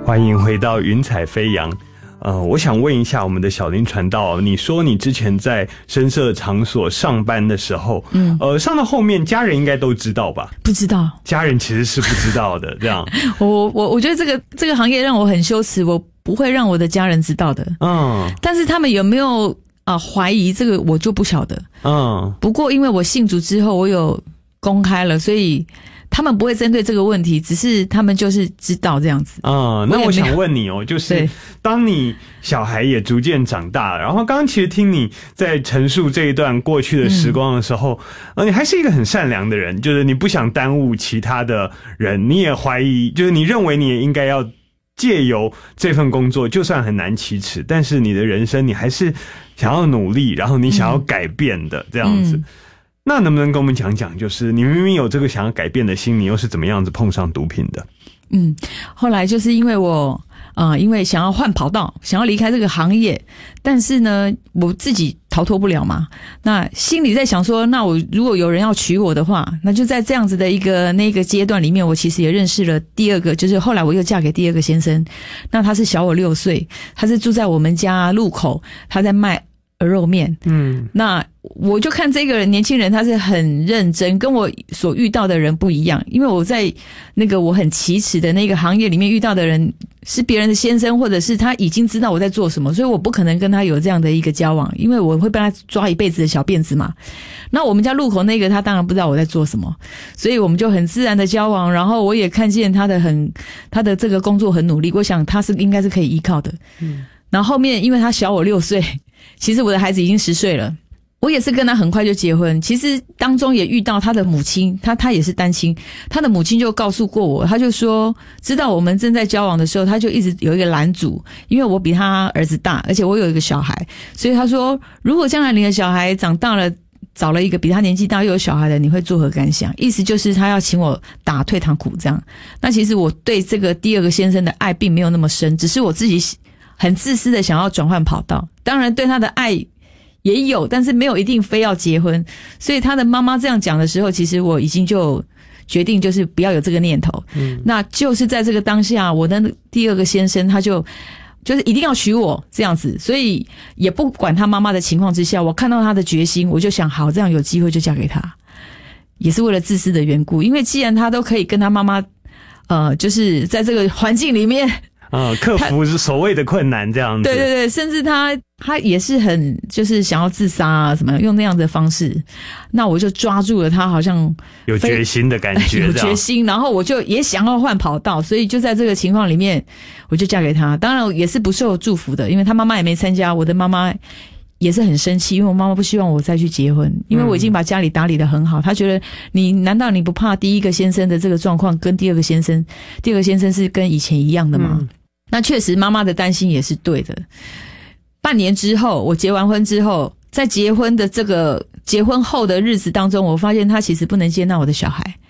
欢迎回到云彩飞扬。我想问一下我们的小林传道，你说你之前在声社场所上班的时候，上到后面家人应该都知道吧？ 不知道， 家人其实是不知道的。这样， 我觉得这个行业让我很羞耻，我不会让我的家人知道的。但是他们有没有怀疑这个，我就不晓得。不过因为我信主之后，我有公开了，所以他们不会针对这个问题，只是他们就是知道这样子。 那我想问你就是当你小孩也逐渐长大了，然后刚刚其实听你在陈述这一段过去的时光的时候，你还是一个很善良的人，就是你不想耽误其他的人，你也怀疑，就是你认为你也应该要借由这份工作，就算很难启齿，但是你的人生你还是想要努力，然后你想要改变的这样子。那能不能跟我们讲讲，就是你明明有这个想要改变的心，你又是怎么样子碰上毒品的？ 后来就是因为我因为想要换跑道，想要离开这个行业，但是呢我自己逃脱不了嘛，那心里在想说，那我如果有人要娶我的话，那就在这样子的那个阶段里面，我其实也认识了第二个，就是后来我又嫁给第二个先生，那他是小我6岁，他是住在我们家路口，他在卖鹅肉面。那我就看这个年轻人他是很认真，跟我所遇到的人不一样，因为我在那个我很奇耻的那个行业里面遇到的人是别人的先生，或者是他已经知道我在做什么，所以我不可能跟他有这样的一个交往，因为我会被他抓一辈子的小辫子嘛。那我们家路口那个他当然不知道我在做什么，所以我们就很自然的交往，然后我也看见他的这个工作很努力，我想他是应该是可以依靠的。然后后面因为他小我6岁，其实我的孩子已经10岁了，我也是跟他很快就结婚。其实当中也遇到他的母亲，他也是单亲，他的母亲就告诉过我，他就说知道我们正在交往的时候，他就一直有一个拦阻，因为我比他儿子大，而且我有一个小孩，所以他说如果将来你的小孩长大了，找了一个比他年纪大又有小孩的，你会作何感想？意思就是他要请我打退堂鼓这样。那其实我对这个第二个先生的爱并没有那么深，只是我自己很自私的想要转换跑道，当然对他的爱也有，但是没有一定非要结婚。所以他的妈妈这样讲的时候，其实我已经就决定就是不要有这个念头。那就是在这个当下，我的第二个先生他就是一定要娶我这样子，所以也不管他妈妈的情况之下，我看到他的决心，我就想好，这样有机会就嫁给他，也是为了自私的缘故。因为既然他都可以跟他妈妈就是在这个环境里面克服所谓的困难这样子。 对对对，甚至他也是很就是想要自杀啊什么，用那样的方式。那我就抓住了他好像有决心的感觉， 有决心，然后我就也想要换跑道，所以就在这个情况里面我就嫁给他。当然也是不受祝福的，因为他妈妈也没参加，我的妈妈也是很生气，因为我妈妈不希望我再去结婚，因为我已经把家里打理得很好。她觉得难道你不怕第一个先生的这个状况跟第二个先生是跟以前一样的吗？那确实妈妈的担心也是对的。半年之后，我结完婚之后，在结婚后的日子当中，我发现他其实不能接纳我的小孩。